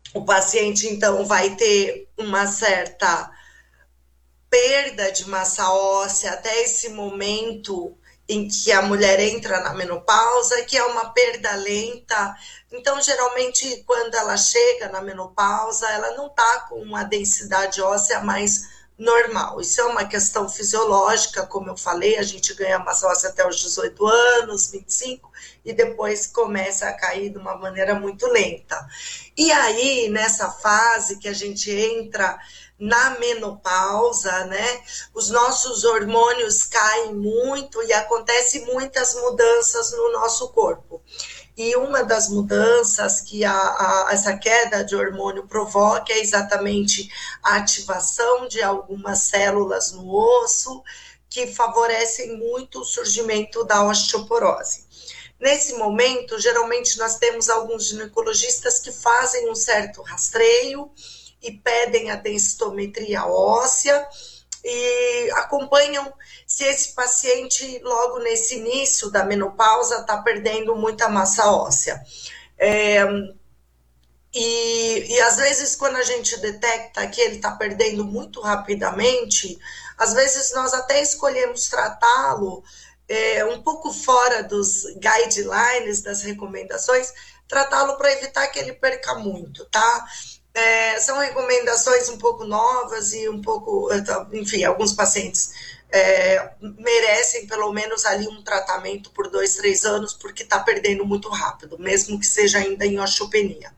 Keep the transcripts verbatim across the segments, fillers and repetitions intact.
O paciente, então, vai ter uma certa perda de massa óssea até esse momento em que a mulher entra na menopausa, que é uma perda lenta. Então, geralmente, quando ela chega na menopausa, ela não está com uma densidade óssea mais normal. Isso é uma questão fisiológica, como eu falei, a gente ganha massa óssea até os dezoito anos, vinte e cinco, e depois começa a cair de uma maneira muito lenta. E aí, nessa fase que a gente entra na menopausa, né? Os nossos hormônios caem muito e acontecem muitas mudanças no nosso corpo. E uma das mudanças que a, a, essa queda de hormônio provoca é exatamente a ativação de algumas células no osso que favorecem muito o surgimento da osteoporose. Nesse momento, geralmente nós temos alguns ginecologistas que fazem um certo rastreio e pedem a densitometria óssea e acompanham se esse paciente, logo nesse início da menopausa, está perdendo muita massa óssea. É, e, e às vezes, quando a gente detecta que ele está perdendo muito rapidamente, às vezes nós até escolhemos tratá-lo é, um pouco fora dos guidelines, das recomendações, tratá-lo para evitar que ele perca muito, tá? É, são recomendações um pouco novas e um pouco, enfim, alguns pacientes é, merecem pelo menos ali um tratamento por dois, três anos, porque está perdendo muito rápido, mesmo que seja ainda em osteopenia.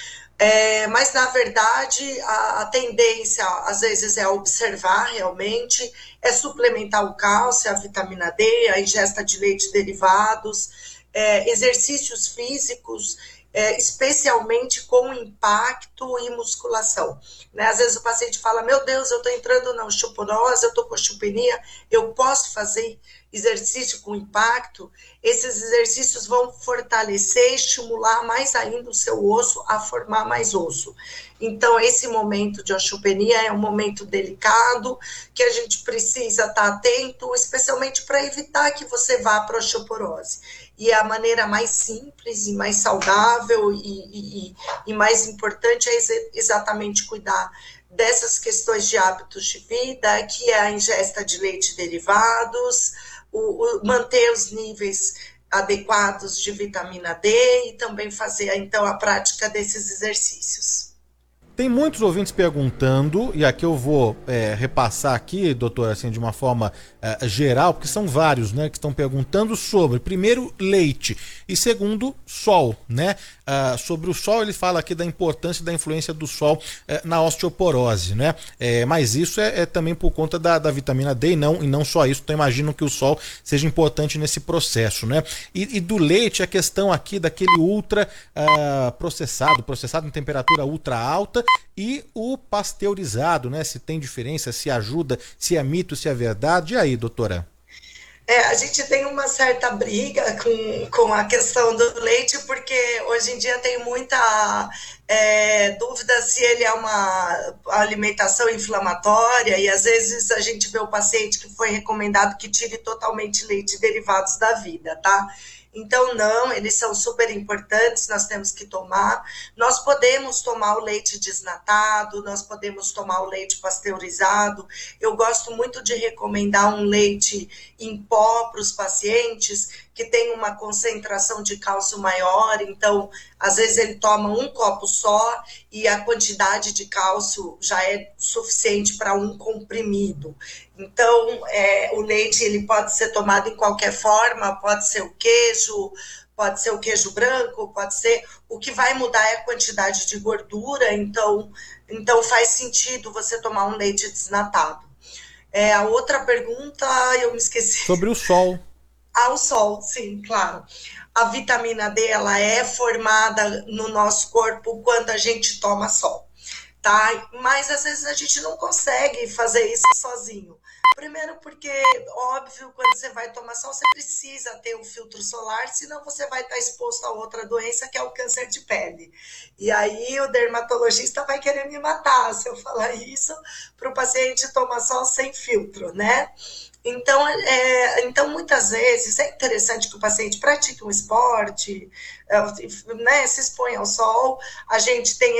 É, mas, na verdade, a, a tendência, às vezes, é observar realmente, é suplementar o cálcio, a vitamina D, a ingesta de leite derivados, é, exercícios físicos, é, especialmente com impacto e musculação. Né? Às vezes o paciente fala, meu Deus, eu estou entrando na osteoporose, eu estou com osteopenia, eu posso fazer exercício com impacto? Esses exercícios vão fortalecer, estimular mais ainda o seu osso a formar mais osso. Então, esse momento de osteopenia é um momento delicado, que a gente precisa estar atento, especialmente para evitar que você vá para a osteoporose. E a maneira mais simples e mais saudável e, e, e mais importante é exatamente cuidar dessas questões de hábitos de vida, que é a ingesta de leite derivados, o, o, manter os níveis adequados de vitamina D e também fazer, então, a prática desses exercícios. Tem muitos ouvintes perguntando, e aqui eu vou é, repassar aqui, doutor, assim, de uma forma é, geral, porque são vários, né, que estão perguntando sobre, primeiro, leite, e segundo, sol, né? Ah, sobre o sol, ele fala aqui da importância da influência do sol é, na osteoporose, né? É, mas isso é, é também por conta da, da vitamina D e não, e não só isso, então imagino que o sol seja importante nesse processo, né? E, e do leite, a questão aqui daquele ultra ah, processado, processado em temperatura ultra alta, e o pasteurizado, né? Se tem diferença, se ajuda, se é mito, se é verdade. E aí, doutora? É, a gente tem uma certa briga com, com a questão do leite, porque hoje em dia tem muita é, dúvida se ele é uma alimentação inflamatória, e às vezes a gente vê o paciente que foi recomendado que tire totalmente leite e derivados da vida, tá? Então, não, eles são super importantes, nós temos que tomar. Nós podemos tomar o leite desnatado, nós podemos tomar o leite pasteurizado. Eu gosto muito de recomendar um leite em pó para os pacientes que tem uma concentração de cálcio maior, então, às vezes ele toma um copo só e a quantidade de cálcio já é suficiente para um comprimido. Então, é, o leite ele pode ser tomado em qualquer forma, pode ser o queijo, pode ser o queijo branco, pode ser... O que vai mudar é a quantidade de gordura, então, então faz sentido você tomar um leite desnatado. É, a outra pergunta, eu me esqueci. Sobre o sol. Ao sol, sim, claro. A vitamina D, ela é formada no nosso corpo quando a gente toma sol, tá? Mas às vezes a gente não consegue fazer isso sozinho. Primeiro porque, óbvio, quando você vai tomar sol, você precisa ter um filtro solar, senão você vai estar exposto a outra doença, que é o câncer de pele. E aí o dermatologista vai querer me matar se eu falar isso para o paciente tomar sol sem filtro, né? Então, é, então, muitas vezes é interessante que o paciente pratique um esporte, é, né, se expõe ao sol, a gente tem